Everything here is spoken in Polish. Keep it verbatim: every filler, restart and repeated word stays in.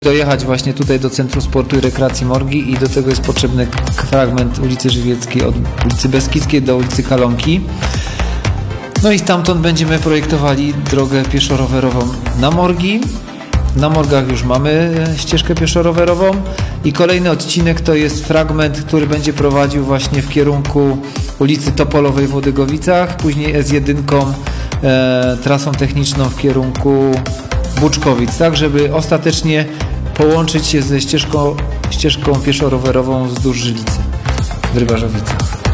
dojechać właśnie tutaj do Centrum Sportu i Rekreacji Morgi i do tego jest potrzebny fragment ulicy Żywieckiej od ulicy Beskidzkiej do ulicy Kalonki. No i stamtąd będziemy projektowali drogę pieszo-rowerową na Morgi. Na Morgach już mamy ścieżkę pieszo-rowerową i kolejny odcinek to jest fragment, który będzie prowadził właśnie w kierunku ulicy Topolowej w Łodygowicach, później S jeden e, trasą techniczną w kierunku Buczkowic, tak żeby ostatecznie połączyć się ze ścieżką, ścieżką pieszo-rowerową wzdłuż Żylicy w Rybarzowicach.